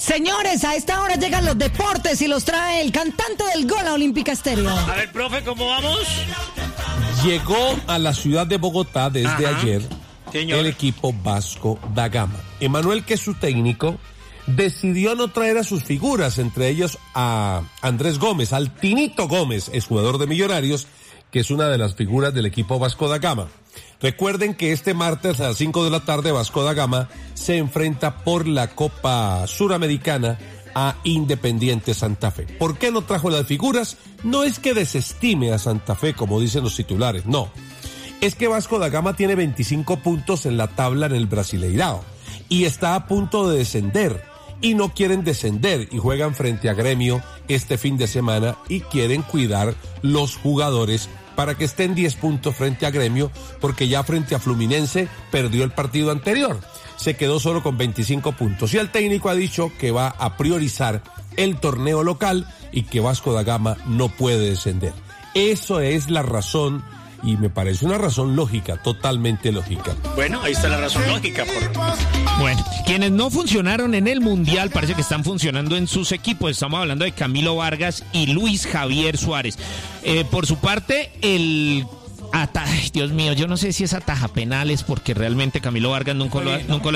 Señores, a esta hora llegan los deportes y los trae el cantante del gol a Olímpica Estéreo. A ver, profe, ¿cómo vamos? Llegó a la ciudad de Bogotá desde ayer, señor, el equipo Vasco da Gama. Emmanuel, que es su técnico, decidió no traer a sus figuras, entre ellos a Andrés Gómez, al Tinito Gómez, es jugador de Millonarios, que es una de las figuras del equipo Vasco da Gama. Recuerden que este martes a las 5 de la tarde Vasco da Gama se enfrenta por la Copa Suramericana a Independiente Santa Fe. ¿Por qué no trajo las figuras? No es que desestime a Santa Fe, como dicen los titulares, no. Es que Vasco da Gama tiene 25 puntos en la tabla en el Brasileirao y está a punto de descender. Y no quieren descender y juegan frente a Gremio este fin de semana y quieren cuidar los jugadores para que estén 10 puntos frente a Gremio, porque ya frente a Fluminense perdió el partido anterior. Se quedó solo con 25 puntos. Y el técnico ha dicho que va a priorizar el torneo local y que Vasco da Gama no puede descender. Eso es la razón, y me parece una razón lógica, totalmente lógica. Bueno, ahí está la razón lógica. Bueno, quienes no funcionaron en el Mundial parece que están funcionando en sus equipos. Estamos hablando de Camilo Vargas y Luis Javier Suárez. Por su parte, Dios mío, yo no sé si es ataja penales, porque realmente Camilo Vargas nunca lo